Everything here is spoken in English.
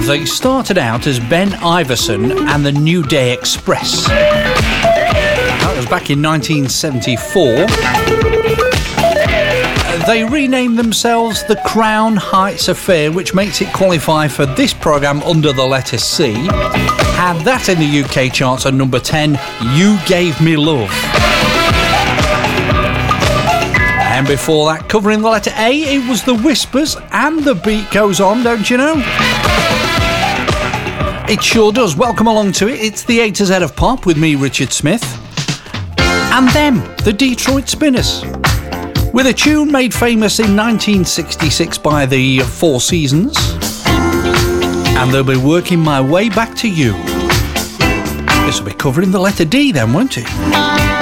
They started out as Ben Iverson and the New Day Express. That was back in 1974. They renamed themselves the Crown Heights Affair, which makes it qualify for this programme under the letter C. Had that in the UK charts at number 10, You Gave Me Love. And before that, covering the letter A, it was the Whispers, and the beat goes on, don't you know? It sure does. Welcome along to it. It's the A to Z of Pop with me, Richard Smith. And them, the Detroit Spinners. With a tune made famous in 1966 by the Four Seasons. And they'll be working my way back to you. This will be covering the letter D then, won't it?